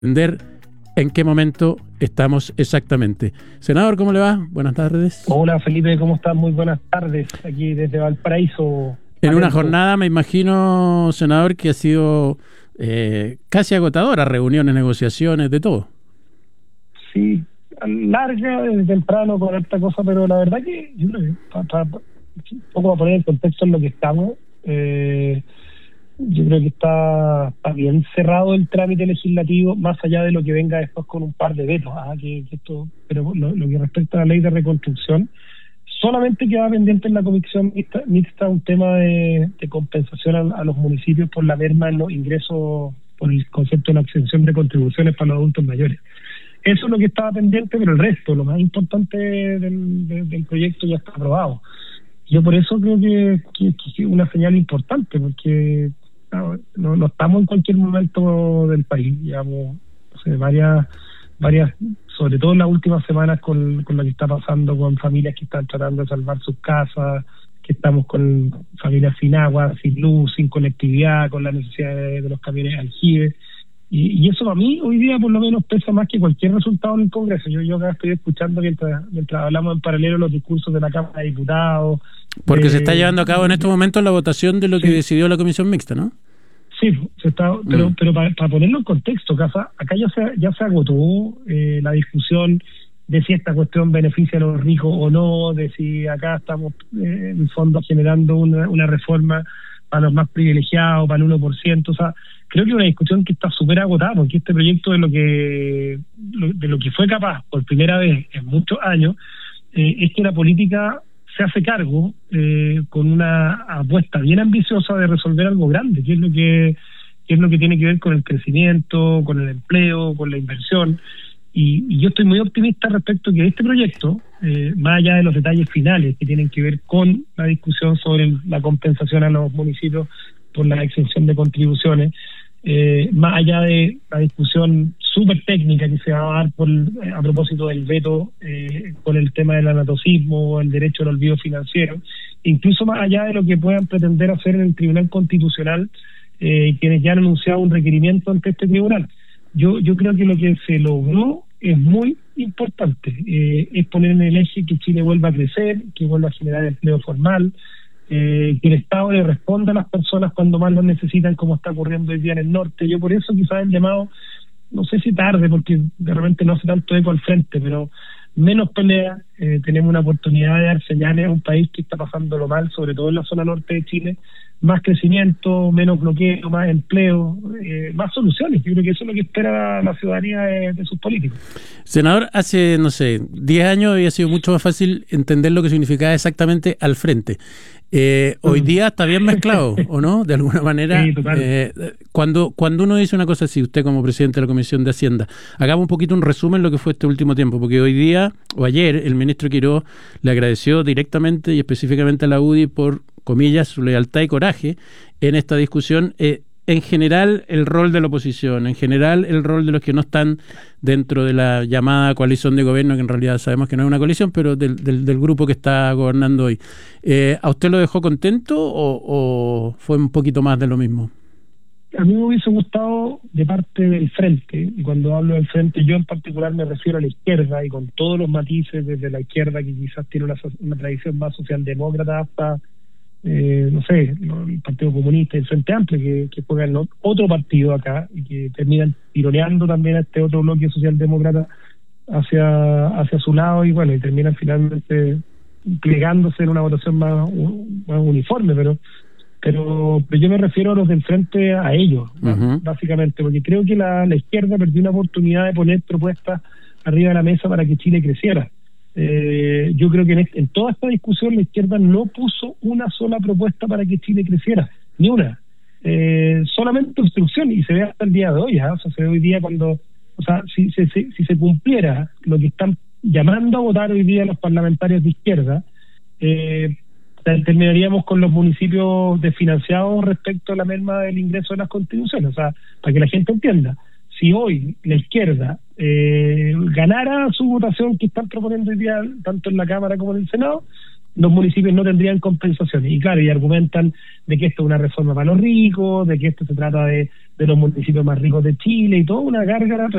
Entender en qué momento estamos exactamente. Senador, ¿cómo le va? Buenas tardes. Hola Felipe, ¿cómo estás? Muy buenas tardes, aquí desde Valparaíso. En una jornada, me imagino, senador, que ha sido casi agotadora, reuniones, negociaciones, de todo. Sí, larga, desde temprano, con esta cosa, pero la verdad que yo creo que un poco para poner en contexto en lo que estamos, yo creo que está bien cerrado el trámite legislativo, más allá de lo que venga después con un par de vetos, pero lo que respecta a la ley de reconstrucción, solamente queda pendiente en la comisión mixta un tema de compensación a los municipios por la merma en los ingresos, por el concepto de la exención de contribuciones para los adultos mayores. Eso es lo que estaba pendiente, pero el resto, lo más importante del proyecto ya está aprobado. Yo por eso creo que es una señal importante, porque no estamos en cualquier momento del país, digamos, varias, sobre todo en las últimas semanas con lo que está pasando con familias que están tratando de salvar sus casas, que estamos con familias sin agua, sin luz, sin conectividad, con la necesidad de los camiones aljibe. Y eso a mí hoy día por lo menos pesa más que cualquier resultado en el Congreso. Yo acá estoy escuchando mientras hablamos en paralelo los discursos de la Cámara de Diputados. Porque se está llevando a cabo en estos momentos la votación de lo que decidió la comisión mixta, ¿no? Sí, pero para ponerlo en contexto, acá ya se agotó la discusión de si esta cuestión beneficia a los ricos o no, de si acá estamos en el fondo generando una reforma para los más privilegiados, para el 1%, o sea, creo que es una discusión que está súper agotada, porque este proyecto de lo que fue capaz por primera vez en muchos años, es que la política se hace cargo con una apuesta bien ambiciosa de resolver algo grande, que es lo que tiene que ver con el crecimiento, con el empleo, con la inversión. Y yo estoy muy optimista respecto a que este proyecto, más allá de los detalles finales que tienen que ver con la discusión sobre la compensación a los municipios por la exención de contribuciones, más allá de la discusión súper técnica que se va a dar a propósito del veto con el tema del anatocismo, el derecho al olvido financiero, incluso más allá de lo que puedan pretender hacer en el Tribunal Constitucional, quienes ya han anunciado un requerimiento ante este tribunal. Yo creo que lo que se logró es muy importante, es poner en el eje que Chile vuelva a crecer, que vuelva a generar empleo formal, que el Estado le responda a las personas cuando más lo necesitan, como está ocurriendo hoy día en el norte. Yo por eso quizás el llamado, no sé si tarde, porque de repente no hace tanto eco al frente, pero menos pelea, tenemos una oportunidad de dar señales a un país que está pasándolo mal, sobre todo en la zona norte de Chile, más crecimiento, menos bloqueo, más empleo, más soluciones. Yo creo que eso es lo que espera la ciudadanía de sus políticos. Senador, hace, 10 años había sido mucho más fácil entender lo que significaba exactamente al frente. Hoy día está bien mezclado, ¿o no? De alguna manera, sí, total. Cuando uno dice una cosa así, usted como presidente de la Comisión de Hacienda, hagamos un poquito un resumen de lo que fue este último tiempo, porque hoy día, o ayer, el ministro Quirós le agradeció directamente y específicamente a la UDI por, comillas, su lealtad y coraje en esta discusión. En general, el rol de la oposición, en general, el rol de los que no están dentro de la llamada coalición de gobierno, que en realidad sabemos que no es una coalición, pero del grupo que está gobernando hoy. ¿A usted lo dejó contento o fue un poquito más de lo mismo? A mí me hubiese gustado de parte del frente, y cuando hablo del frente yo en particular me refiero a la izquierda, y con todos los matices desde la izquierda que quizás tiene una tradición más socialdemócrata hasta el Partido Comunista y el Frente Amplio, que juegan otro partido acá y que terminan tironeando también a este otro bloque socialdemócrata hacia su lado, y bueno, y terminan finalmente plegándose en una votación más uniforme, pero yo me refiero a los del frente, a ellos, básicamente, porque creo que la izquierda perdió una oportunidad de poner propuestas arriba de la mesa para que Chile creciera. Yo creo que en toda esta discusión la izquierda no puso una sola propuesta para que Chile creciera, ni una, solamente obstrucción, y se ve hasta el día de hoy, o sea, se ve hoy día si se cumpliera lo que están llamando a votar hoy día los parlamentarios de izquierda, terminaríamos con los municipios desfinanciados respecto a la merma del ingreso de las contribuciones. O sea, para que la gente entienda, si hoy la izquierda ganara su votación que están proponiendo hoy día tanto en la Cámara como en el Senado, los municipios no tendrían compensaciones. Y claro, y argumentan de que esto es una reforma para los ricos, de que esto se trata de los municipios más ricos de Chile y toda una gárgara